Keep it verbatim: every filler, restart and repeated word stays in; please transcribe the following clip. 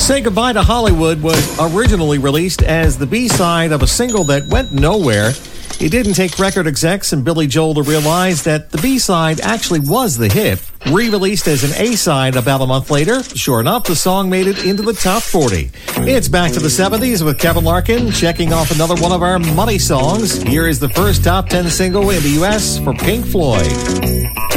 Say Goodbye to Hollywood was originally released as the B-side of a single that went nowhere. It didn't take record execs and Billy Joel to realize that the B-side actually was the hit. Re-released as an A-side about a month later, sure enough, the song made it into the top forty. It's back to the seventies with Kevin Larkin checking off another one of our money songs. Here is the first top ten single in the U S for Pink Floyd.